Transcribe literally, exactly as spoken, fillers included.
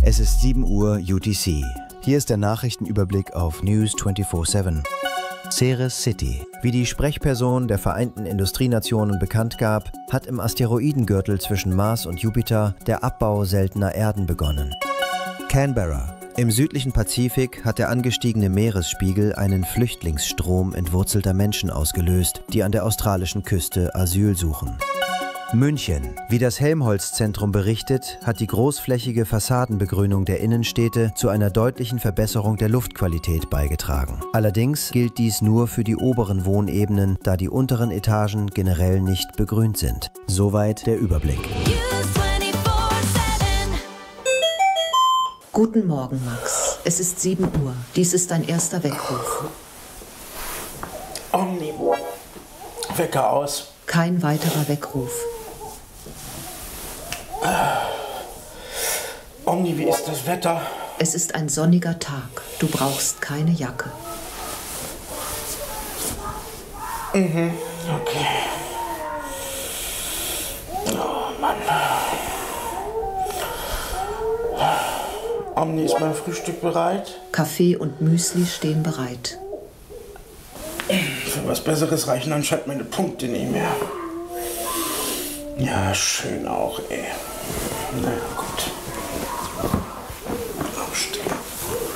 Es ist sieben Uhr U T C. Hier ist der Nachrichtenüberblick auf News vierundzwanzig sieben. Ceres City. Wie die Sprechperson der Vereinten Industrienationen bekannt gab, hat im Asteroidengürtel zwischen Mars und Jupiter der Abbau seltener Erden begonnen. Canberra. Im südlichen Pazifik hat der angestiegene Meeresspiegel einen Flüchtlingsstrom entwurzelter Menschen ausgelöst, die an der australischen Küste Asyl suchen. München. Wie das Helmholtz-Zentrum berichtet, hat die großflächige Fassadenbegrünung der Innenstädte zu einer deutlichen Verbesserung der Luftqualität beigetragen. Allerdings gilt dies nur für die oberen Wohnebenen, da die unteren Etagen generell nicht begrünt sind. Soweit der Überblick. Guten Morgen, Max. Es ist sieben Uhr. Dies ist dein erster Weckruf. Omni. Wecker aus. Kein weiterer Weckruf. Omni, wie ist das Wetter? Es ist ein sonniger Tag. Du brauchst keine Jacke. Mhm, okay. Oh Mann. Omni, ist mein Frühstück bereit? Kaffee und Müsli stehen bereit. Für was Besseres reichen anscheinend meine Punkte nicht mehr. Ja, schön auch, ey. Na ja, gut.